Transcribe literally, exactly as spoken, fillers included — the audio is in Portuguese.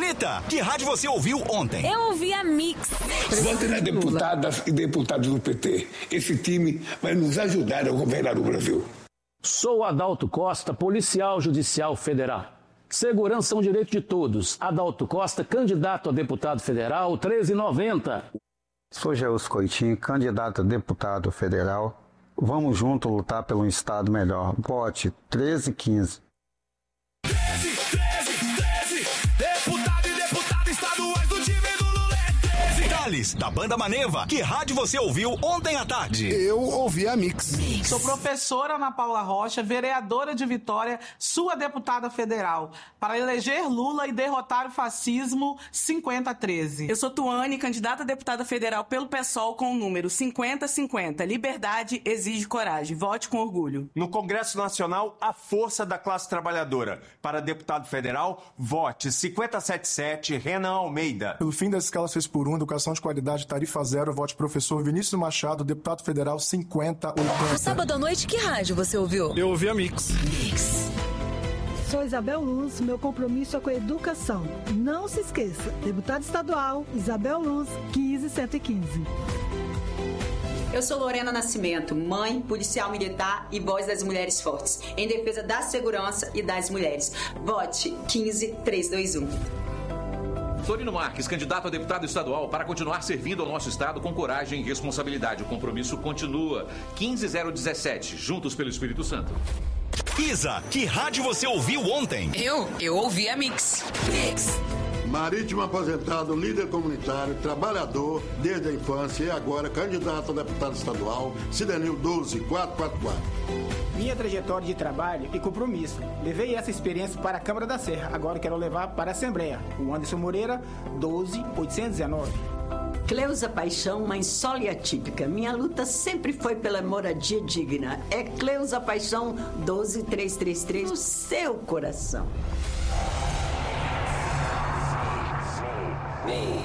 Repita, que rádio você ouviu ontem? Eu ouvi a Mix. Vote nas deputadas e deputados do P T. Esse time vai nos ajudar a governar o Brasil. Sou Adalto Costa, policial judicial federal. Segurança é um direito de todos. Adalto Costa, candidato a deputado federal, treze noventa. Sou Geus Coitinho, candidato a deputado federal. Vamos juntos lutar pelo um estado melhor. Vote treze quinze. treze, treze, treze, deputado e deputada estaduais do time do Lula é treze. Thales, da banda Maneva, que rádio você ouviu ontem à tarde? Eu ouvi a Mix. Mix. Sou professora Ana Paula Rocha, vereadora de Vitória, sua deputada federal, para eleger Lula e derrotar o fascismo cinquenta a treze. Eu sou Tuane, candidata a deputada federal pelo PSOL com o número cinquenta cinquenta. Liberdade exige coragem. Vote com orgulho. No Congresso Nacional, a força da classe trabalhadora. Para deputado federal, vote cinquenta e sete sete, Renan Almeida. Pelo fim das escalas seis por um, educação de qualidade, tarifa zero, vote professor Vinícius Machado, deputado federal cinquenta oitenta. No sábado à noite, que rádio você ouviu? Eu ouvi a Mix. Mix. Sou Isabel Luz, meu compromisso é com a educação. Não se esqueça, deputada estadual, Isabel Luz, quinze cento e quinze. Eu sou Lorena Nascimento, mãe, policial militar e voz das mulheres fortes, em defesa da segurança e das mulheres. Vote quinze trezentos e vinte e um. Florino Marques, candidato a deputado estadual, para continuar servindo ao nosso estado com coragem e responsabilidade. O compromisso continua. quinze zero dezessete, juntos pelo Espírito Santo. Isa, que rádio você ouviu ontem? Eu? Eu ouvi a Mix. Mix. Marítimo aposentado, líder comunitário, trabalhador desde a infância e agora candidato a deputado estadual, Cidanil doze quatrocentos e quarenta e quatro. Minha trajetória de trabalho e compromisso. Levei essa experiência para a Câmara da Serra, agora quero levar para a Assembleia. O Anderson Moreira, doze oitocentos e dezenove. Cleusa Paixão, mãe solo e atípica. Minha luta sempre foi pela moradia digna. É Cleusa Paixão, doze trezentos e trinta e três, no seu coração.